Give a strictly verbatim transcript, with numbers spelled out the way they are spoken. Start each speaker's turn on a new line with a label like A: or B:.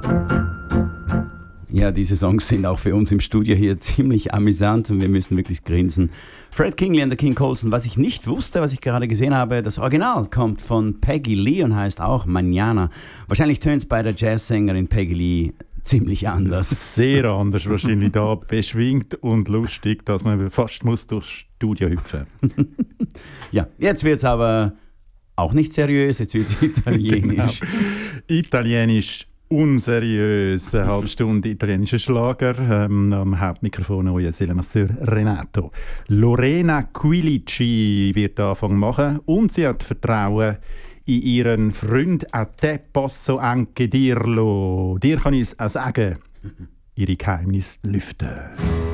A: Ja, diese Songs sind auch für uns im Studio hier ziemlich amüsant und wir müssen wirklich grinsen. Fred Kingley and the King Colson. Was ich nicht wusste, was ich gerade gesehen habe, das Original kommt von Peggy Lee und heißt auch Mañana. Wahrscheinlich tönt es bei der Jazzsängerin Peggy Lee ziemlich anders.
B: Sehr anders, wahrscheinlich da beschwingt und lustig, dass man fast muss durchs Studio hüpfen.
A: Ja, jetzt wird es aber auch nicht seriös, jetzt wird es italienisch.
B: Genau. Italienisch unseriös, eine halbe Stunde italienischer Schlager. Ähm, am Hauptmikrofon euer Silemasseur Renato. Lorena Quilici wird den Anfang machen und sie hat Vertrauen in ihren Freund. A te posso anche dirlo. Dir kann ich es auch sagen. Ihre Geheimnisse lüften.